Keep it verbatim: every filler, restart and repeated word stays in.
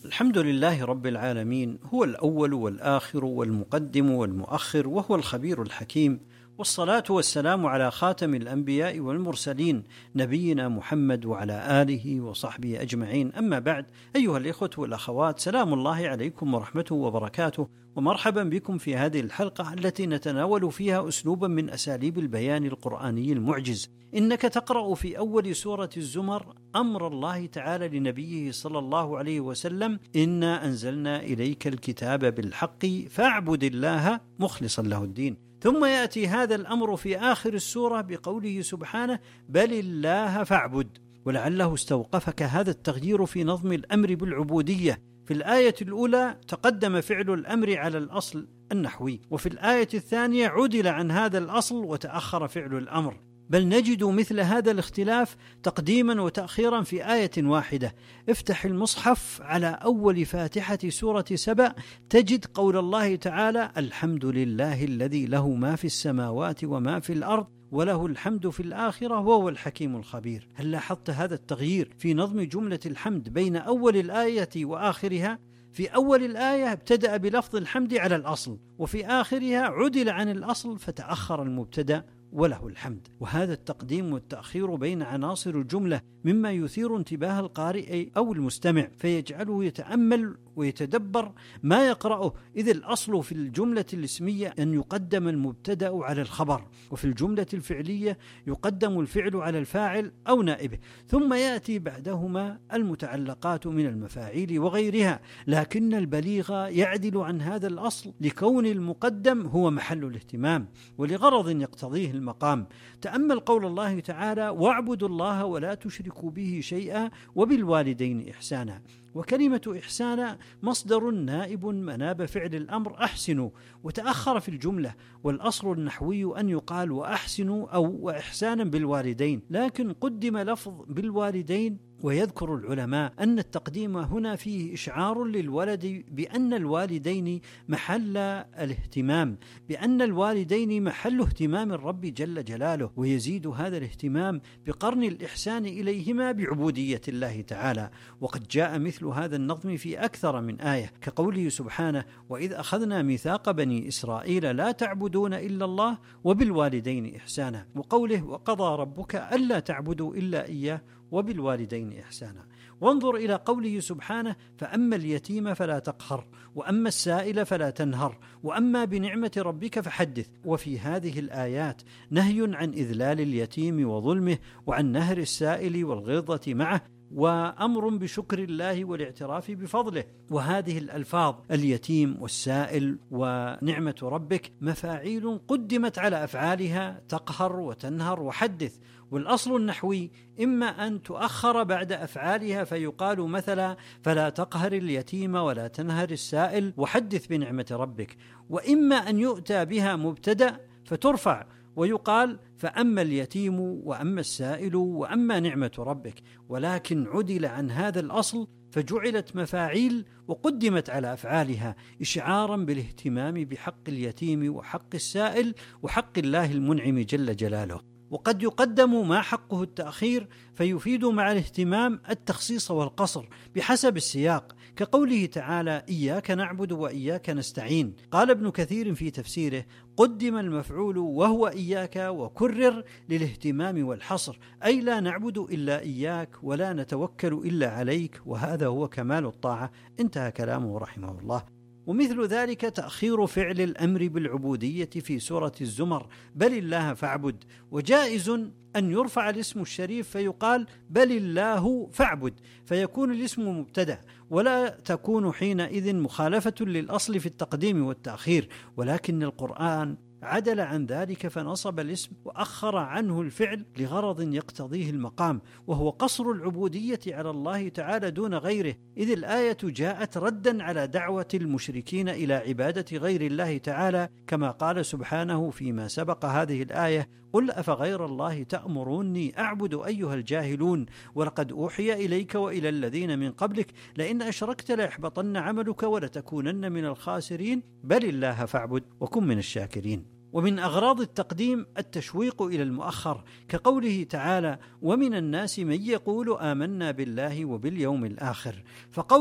الحمد لله رب العالمين، هو الأول والآخر والمقدم والمؤخر، وهو الخبير الحكيم، والصلاة والسلام على خاتم الأنبياء والمرسلين نبينا محمد وعلى آله وصحبه أجمعين. أما بعد، أيها الإخوة والأخوات، سلام الله عليكم ورحمته وبركاته، ومرحبا بكم في هذه الحلقة التي نتناول فيها أسلوبا من أساليب البيان القرآني المعجز. إنك تقرأ في أول سورة الزمر أمر الله تعالى لنبيه صلى الله عليه وسلم: إنا أنزلنا إليك الكتاب بالحق فاعبد الله مخلصا له الدين. ثم يأتي هذا الأمر في آخر السورة بقوله سبحانه: بل الله فاعبد. ولعله استوقفك هذا التغيير في نظم الأمر بالعبودية. في الآية الأولى تقدم فعل الأمر على الأصل النحوي، وفي الآية الثانية عدل عن هذا الأصل وتأخر فعل الأمر. بل نجد مثل هذا الاختلاف تقديما وتأخيرا في آية واحدة. افتح المصحف على أول فاتحة سورة سبأ تجد قول الله تعالى: الحمد لله الذي له ما في السماوات وما في الأرض وله الحمد في الآخرة وهو الحكيم الخبير. هل لاحظت هذا التغيير في نظم جملة الحمد بين أول الآية وآخرها؟ في أول الآية ابتدأ بلفظ الحمد على الأصل، وفي آخرها عدل عن الأصل فتأخر المبتدأ وله الحمد. وهذا التقديم والتأخير بين عناصر الجملة مما يثير انتباه القارئ أو المستمع، فيجعله يتأمل ويتدبر ما يقرأه، إذ الأصل في الجملة الاسمية أن يقدم المبتدأ على الخبر، وفي الجملة الفعلية يقدم الفعل على الفاعل أو نائبه، ثم يأتي بعدهما المتعلقات من المفاعيل وغيرها. لكن البليغ يعدل عن هذا الأصل لكون المقدم هو محل الاهتمام ولغرض يقتضيه المقام. تأمل قول الله تعالى: واعبدوا الله ولا تشركوا به شيئا وبالوالدين إحسانا. وكلمة إحسانا مصدر نائب مناب فعل الأمر أحسنوا، وتأخر في الجملة، والأصل النحوي أن يقال وأحسنوا أو وإحسانا بالوالدين، لكن قدم لفظ بالوالدين. ويذكر العلماء أن التقديم هنا فيه إشعار للولد بأن الوالدين محل الاهتمام، بأن الوالدين محل اهتمام الرب جل جلاله، ويزيد هذا الاهتمام بقرن الإحسان إليهما بعبودية الله تعالى. وقد جاء مثل هذا النظم في أكثر من آية، كقوله سبحانه: وإذ أخذنا ميثاق بني إسرائيل لا تعبدون إلا الله وبالوالدين إحسانا، وقوله: وقضى ربك ألا تعبدوا إلا إياه وبالوالدين إحسانا. وانظر إلى قوله سبحانه: فأما اليتيم فلا تقهر وأما السائل فلا تنهر وأما بنعمة ربك فحدث. وفي هذه الآيات نهي عن إذلال اليتيم وظلمه، وعن نهر السائل والغيظة معه، وأمر بشكر الله والاعتراف بفضله. وهذه الألفاظ اليتيم والسائل ونعمة ربك مفاعيل قدمت على أفعالها تقهر وتنهر وحدث. والأصل النحوي إما أن تؤخر بعد أفعالها فيقال مثلا: فلا تقهر اليتيم ولا تنهر السائل وحدث بنعمة ربك، وإما أن يؤتى بها مبتدأ فترفع ويقال: فأما اليتيم وأما السائل وأما نعمة ربك. ولكن عدل عن هذا الأصل فجعلت مفاعيل وقدمت على أفعالها إشعارا بالاهتمام بحق اليتيم وحق السائل وحق الله المنعم جل جلاله. وقد يقدم ما حقه التأخير فيفيد مع الاهتمام التخصيص والقصر بحسب السياق، كقوله تعالى: إياك نعبد وإياك نستعين. قال ابن كثير في تفسيره: قدم المفعول وهو إياك وكرر للاهتمام والحصر، أي لا نعبد إلا إياك ولا نتوكل إلا عليك، وهذا هو كمال الطاعة. انتهى كلامه رحمه الله. ومثل ذلك تأخير فعل الأمر بالعبودية في سورة الزمر: بل الله فاعبد. وجائز أن يرفع الاسم الشريف فيقال: بل الله فاعبد، فيكون الاسم مبتدأ، ولا تكون حينئذ مخالفة للأصل في التقديم والتأخير. ولكن القرآن عدل عن ذلك فنصب الاسم وأخر عنه الفعل لغرض يقتضيه المقام، وهو قصر العبودية على الله تعالى دون غيره، إذ الآية جاءت ردا على دعوة المشركين إلى عبادة غير الله تعالى، كما قال سبحانه فيما سبق هذه الآية: قل أفغير الله تأمروني أعبد أيها الجاهلون ولقد أوحي إليك وإلى الذين من قبلك لئن أشركت ليحبطن عملك ولتكونن من الخاسرين بل الله فاعبد وكن من الشاكرين. ومن أغراض التقديم التشويق إلى المؤخر، كقوله تعالى: ومن الناس من يقول آمنا بالله وباليوم الآخر، فقول